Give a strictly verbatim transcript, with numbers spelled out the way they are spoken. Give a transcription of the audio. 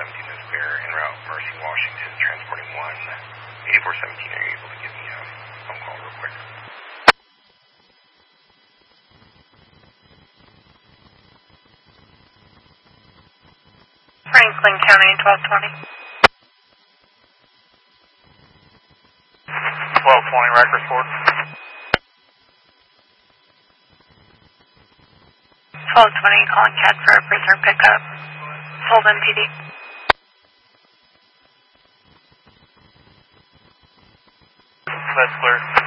seventeen is clear. En route, Mercy, Washington, transporting one. eighty-four seventeen, are you able to give me a phone call real quick? Franklin County, twelve twenty. twelve twenty, Rikers Ford. twelve twenty, calling C A D for a prisoner pickup. Sold M P D. That's clear.